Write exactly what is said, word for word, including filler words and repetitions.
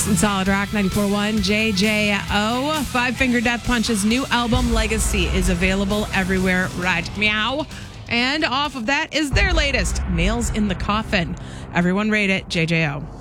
In Solid Rock ninety-four point one, J J O. Five Finger Death Punch's new album, Legacy, is available everywhere right meow. And off of that is their latest, Nails in the Coffin. Everyone rate it, J J O.